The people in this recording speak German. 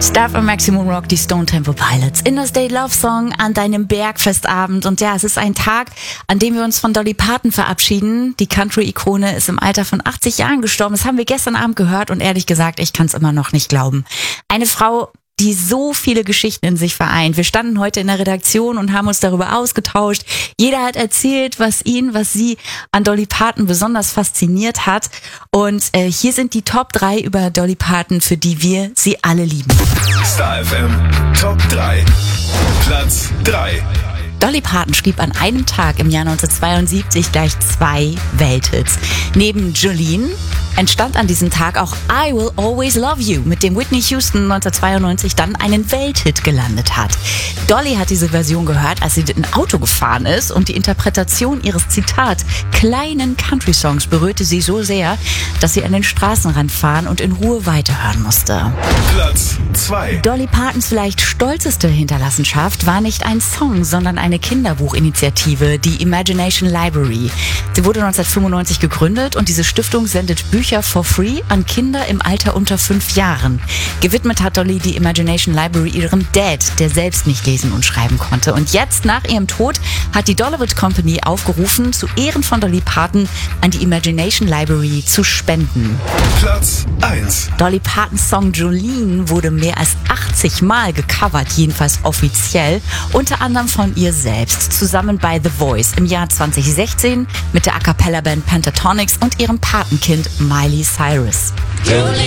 Stuff am Maximum Rock, die Stone Temple Pilots. Interstate Love Song an deinem Bergfestabend. Und ja, es ist ein Tag, an dem wir uns von Dolly Parton verabschieden. Die Country-Ikone ist im Alter von 80 Jahren gestorben. Das haben wir gestern Abend gehört und ehrlich gesagt, ich kann es immer noch nicht glauben. Eine Frau, die so viele Geschichten in sich vereint. Wir standen heute in der Redaktion und haben uns darüber ausgetauscht. Jeder hat erzählt, was sie an Dolly Parton besonders fasziniert hat. Und hier sind die Top 3 über Dolly Parton, für die wir sie alle lieben. Star FM Top 3. Platz 3. Dolly Parton schrieb an einem Tag im Jahr 1972 gleich 2 Welthits. Neben Jolene entstand an diesem Tag auch I Will Always Love You, mit dem Whitney Houston 1992 dann einen Welthit gelandet hat. Dolly hat diese Version gehört, als sie ein Auto gefahren ist, und die Interpretation ihres, Zitat, kleinen Country-Songs berührte sie so sehr, dass sie an den Straßenrand fahren und in Ruhe weiterhören musste. Platz 2. Dolly Partons vielleicht stolzeste Hinterlassenschaft war nicht ein Song, sondern eine Kinderbuchinitiative, die Imagination Library. Sie wurde 1995 gegründet und diese Stiftung sendet Bücher for free an Kinder im Alter unter 5 Jahren. Gewidmet hat Dolly die Imagination Library ihrem Dad, der selbst nicht lesen und schreiben konnte. Und jetzt, nach ihrem Tod, hat die Dollarwood Company aufgerufen, zu Ehren von Dolly Parton an die Imagination Library zu spenden. Platz 1. Dolly Partons Song Jolene wurde mehr als 80 Mal gecovert, jedenfalls offiziell, unter anderem von ihr selbst, zusammen bei The Voice im Jahr 2016 mit der A-Cappella-Band Pentatonix und ihrem Patenkind Miley Cyrus.